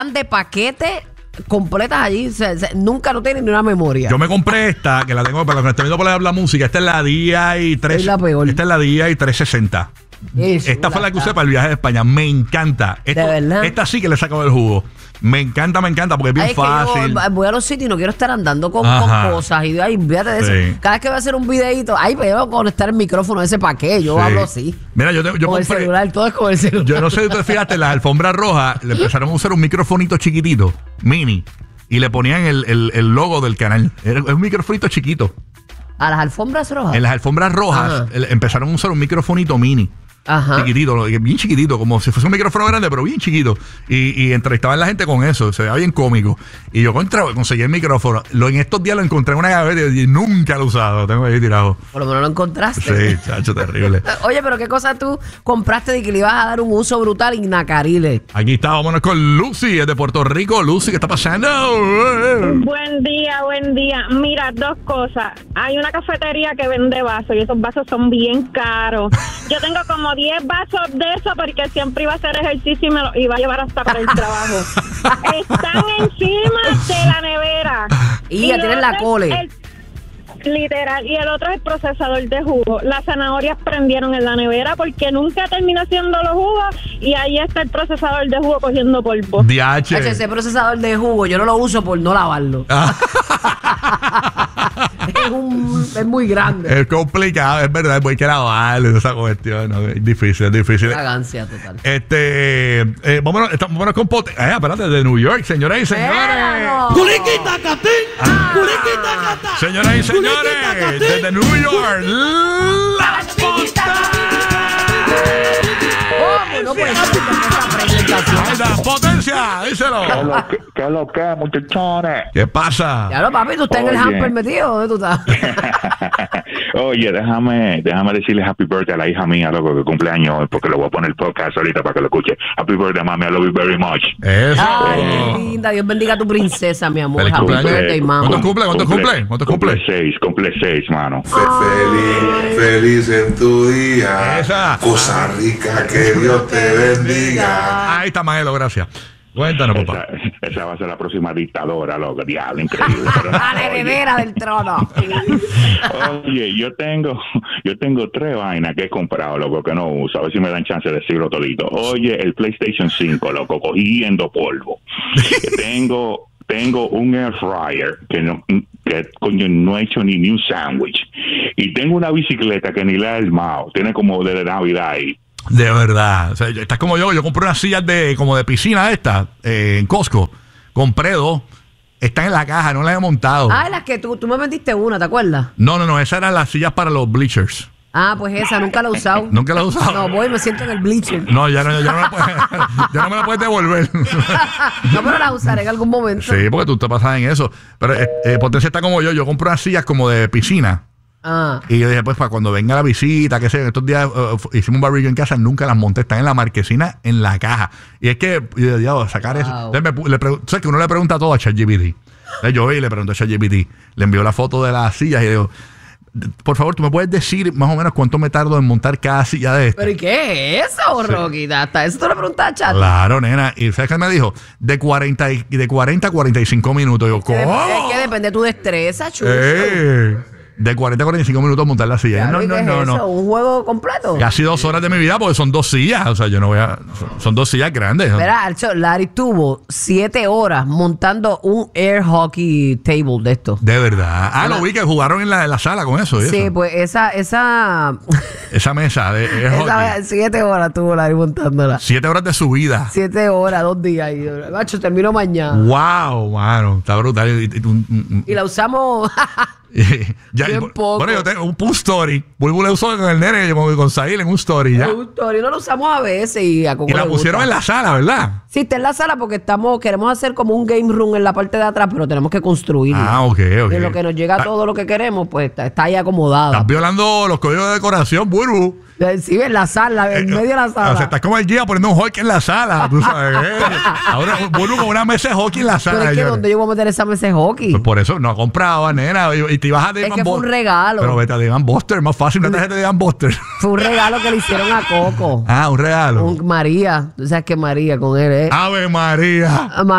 de paquete completas allí, nunca no tienen ni una memoria. Yo me compré esta, que la tengo para los que están viendo por la música. Esta es la DI 3. Es la peor. Esta es la DI 360. Esta fue la que usé para el viaje de España. Me encanta. ¿De verdad? Esta sí que le saco del jugo. Me encanta porque es bien fácil. Que yo voy a los sitios y no quiero estar andando con cosas. Y ay, fíjate de eso. Cada vez que voy a hacer un videito, ay, pero conectar el micrófono ese para qué. Yo hablo así. Mira, yo con compré el celular, todo es con el celular. Yo no sé si te fijaste, las alfombras rojas le empezaron a usar un microfonito chiquitito, mini, y le ponían el logo del canal. Era un microfonito chiquito. ¿A las alfombras rojas? En las alfombras rojas empezaron a usar un microfonito mini. Chiquitito, bien chiquitito, como si fuese un micrófono grande, pero bien chiquito. Y entrevistaban a la gente con eso, se veía bien cómico. Y yo conseguí el micrófono. En estos días lo encontré en una gaveta y nunca lo he usado, lo tengo ahí tirado. Por lo menos lo encontraste. Sí, chacho, terrible. Oye, pero qué cosa tú compraste de que le ibas a dar un uso brutal y Nacarile. Aquí está, vámonos con Lucy, es de Puerto Rico. Lucy, ¿qué está pasando? Buen día, buen día. Mira, dos cosas. Hay una cafetería que vende vasos y esos vasos son bien caros. Yo tengo como 10 vasos de eso porque siempre iba a hacer ejercicio y me los iba a llevar hasta para el trabajo. Están encima de la nevera. Y ya tienen la cole. Literal. Y el otro es el procesador de jugo. Las zanahorias prendieron en la nevera porque nunca termino haciendo los jugos y ahí está el procesador de jugo cogiendo polvo. DH. Ese procesador de jugo yo no lo uso por no lavarlo. Es muy grande. Es complicado, es verdad, hay que lavarlo, esa cuestión, ¿no? Es difícil. Fragancia total. Vámonos con espérate, de New York, señoras y señores. Señoras y señores, desde New York, las No puede ser esta presentación. Potencia, díselo. ¿Qué es lo que, muchachones? ¿Qué pasa? Ya lo, papi, tú estás en el hamper metido. ¿Dónde tú estás? Oye, déjame decirle happy birthday a la hija mía, loco, que cumpleaños hoy, porque le voy a poner el podcast ahorita para que lo escuche. Happy birthday, mami, I love you very much. Eso. Ay, qué linda. Dios bendiga a tu princesa, mi amor. Feliz Happy cumpleaños. birthday, mamá. ¿Cuánto cumple? Cumple 6, mano. Feliz en tu día. Esa. Cosa rica, que Dios te bendiga. Ahí está, Maelo, gracias. Cuéntanos, papá. Esa va a ser la próxima dictadora, loco, diablo, increíble. La heredera del trono. Oye, yo tengo 3 vainas que he comprado, loco, que no uso. A ver si me dan chance de decirlo todito. Oye, el PlayStation 5, loco, cogiendo polvo. Tengo un air fryer que coño no he hecho ni un sándwich. Y tengo una bicicleta que ni la he armado. Tiene como de Navidad ahí. De verdad. O sea, estás como yo compré unas sillas como de piscina en Costco. Compré 2. Están en la caja, no las he montado. Las que tú me vendiste una, ¿te acuerdas? No, esas eran las sillas para los bleachers. Pues esa, nunca la he usado. ¿Nunca la he usado? No, me siento en el bleacher. No, ya no me la puedes devolver. No, pero la usaré en algún momento. Sí, porque tú te pasas en eso. Pero Potencia está como yo compré unas sillas como de piscina. Y yo dije, pues para cuando venga la visita, que sé, estos días hicimos un barbecue en casa, nunca las monté, están en la marquesina, en la caja. Y es que, yo sacar eso. Entonces, ¿sabes que uno le pregunta todo a ChatGPT? Yo le pregunto a ChatGPT, le envió la foto de las sillas y le digo, por favor, ¿tú me puedes decir más o menos cuánto me tardo en montar cada silla de esta? ¿Pero y qué es eso, Rocky? Hasta eso tú le preguntas a Chat. Claro, nena. ¿Y sabes qué me dijo? De 40 a 45 minutos. Yo, ¿cómo? Es que depende de tu destreza, chulo. De 40 a 45 minutos montar la silla. Claro, no. ¿Un juego completo? Casi 2 horas de mi vida porque son 2 sillas. O sea, yo no voy a... Son 2 sillas grandes. Mira, Larry tuvo 7 horas montando un air hockey table de esto. De verdad. Lo vi que jugaron en la sala con eso. Sí, eso. Pues esa mesa de air hockey. 7 horas tuvo Larry montándola. 7 horas de su vida. 7 horas, 2 días. Y, macho, termino mañana. Wow, mano. Está brutal. Y la usamos... Bien poco. Bueno, yo tengo un story. Bulbul le usó con el nene, con Sahil en un story. Ya. Un story, no lo usamos a veces. Y la pusieron en la sala, ¿verdad? Sí, está en la sala porque queremos hacer como un game room en la parte de atrás, pero tenemos que construirlo. Ok. Y en lo que nos llega todo lo que queremos, pues está ahí acomodada. Estás violando los códigos de decoración, Bulbul. Sí, en la sala, en medio de la sala. O sea, estás como el guía poniendo un hockey en la sala. Tú sabes. Ahora, Bulbul con una mesa de hockey en la sala. Pero es que ¿dónde yo voy a meter esa mesa de hockey? Pues por eso no compraba, nena. Y te ibas a Es que fue un regalo. Pero vete a Dave & Buster, más fácil, una tarjeta de Dave & Buster. Fue un regalo que le hicieron a Coco. Un regalo. María. Tú sabes que María con él. ¡Ave María!